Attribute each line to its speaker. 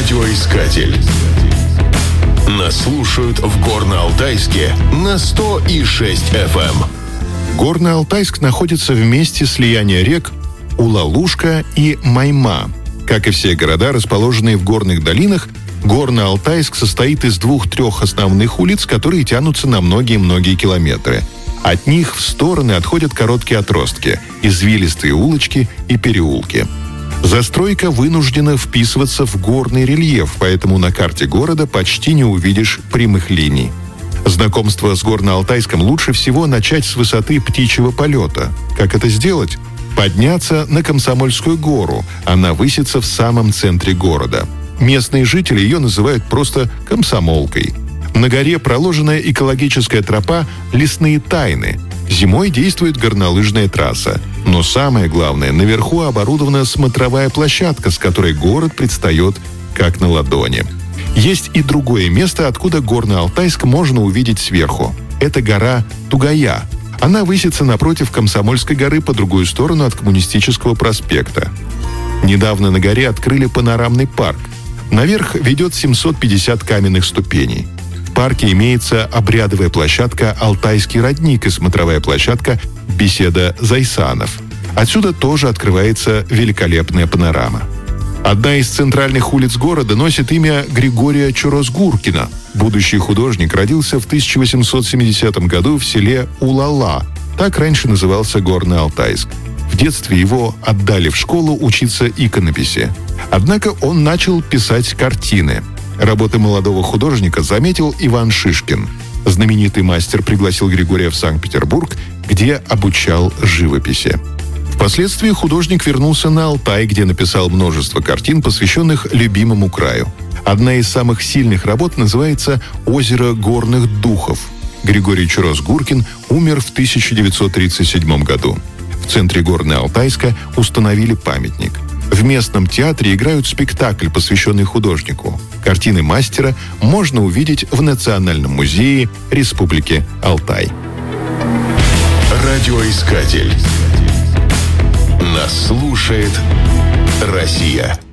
Speaker 1: Радиоискатель. Нас слушают в Горно-Алтайске на 100,6 FM.
Speaker 2: Горно-Алтайск находится в месте слияния рек Улалушка и Майма. Как и все города, расположенные в горных долинах, Горно-Алтайск состоит из 2-3 основных улиц, которые тянутся на многие-многие километры. От них в стороны отходят короткие отростки, извилистые улочки и переулки. Застройка вынуждена вписываться в горный рельеф, поэтому на карте города почти не увидишь прямых линий. Знакомство с Горно-Алтайском лучше всего начать с высоты птичьего полета. Как это сделать? Подняться на Комсомольскую гору. Она высится в самом центре города. Местные жители ее называют просто Комсомолкой. На горе проложена экологическая тропа «Лесные тайны». Зимой действует горнолыжная трасса. Но самое главное, наверху оборудована смотровая площадка, с которой город предстает как на ладони. Есть и другое место, откуда Горно-Алтайск можно увидеть сверху. Это гора Тугая. Она высится напротив Комсомольской горы по другую сторону от Коммунистического проспекта. Недавно на горе открыли панорамный парк. Наверх ведет 750 каменных ступеней. В парке имеется обрядовая площадка «Алтайский родник» и смотровая площадка «Беседа Зайсанов». Отсюда тоже открывается великолепная панорама. Одна из центральных улиц города носит имя Григория Чорозгуркина. Будущий художник родился в 1870 году в селе Улала. Так раньше назывался Горно-Алтайск. В детстве его отдали в школу учиться иконописи. Однако он начал писать картины. Работы молодого художника заметил Иван Шишкин. Знаменитый мастер пригласил Григория в Санкт-Петербург, где обучал живописи. Впоследствии художник вернулся на Алтай, где написал множество картин, посвященных любимому краю. Одна из самых сильных работ называется «Озеро горных духов». Григорий Чорозгуркин умер в 1937 году. В центре Горно-Алтайска установили памятник. В местном театре играют спектакль, посвященный художнику. Картины мастера можно увидеть в Национальном музее Республики Алтай.
Speaker 1: Радиоискатель. Нас слушает Россия.